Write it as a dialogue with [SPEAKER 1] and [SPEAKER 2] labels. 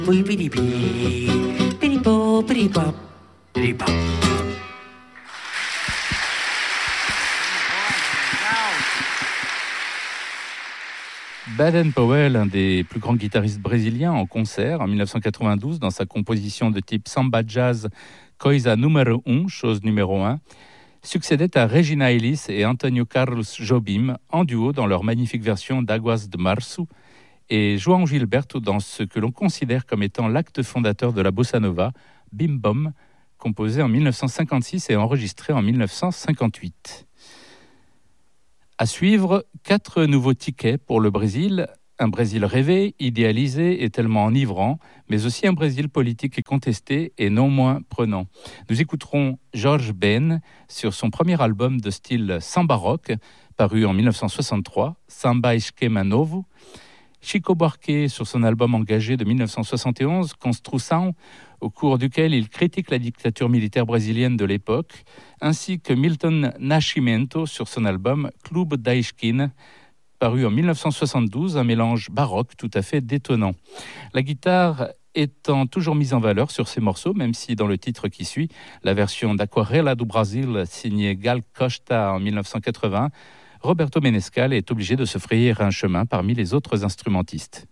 [SPEAKER 1] Baden-Powell, un des plus grands guitaristes brésiliens, en concert en 1992 dans sa composition de type samba jazz Coisa Número 1, chose numéro 1, succédait à Regina Ellis et Antonio Carlos Jobim en duo dans leur magnifique version d'Aguas de Março et João Gilberto dans ce que l'on considère comme étant l'acte fondateur de la bossa nova, Bim Bom, composé en 1956 et enregistré en 1958. À suivre, 4 nouveaux tickets pour le Brésil. Un Brésil rêvé, idéalisé et tellement enivrant, mais aussi un Brésil politique et contesté et non moins prenant. Nous écouterons Jorge Ben sur son premier album de style samba rock, paru en 1963, Samba Esquema Novo. Chico Buarque sur son album engagé de 1971, Construção, au cours duquel il critique la dictature militaire brésilienne de l'époque, ainsi que Milton Nascimento sur son album Clube da Esquina, paru en 1972, un mélange baroque tout à fait détonnant. La guitare étant toujours mise en valeur sur ces morceaux, même si dans le titre qui suit, la version d'Aquarela do Brasil signée Gal Costa en 1980, Roberto Menescal est obligé de se frayer un chemin parmi les autres instrumentistes.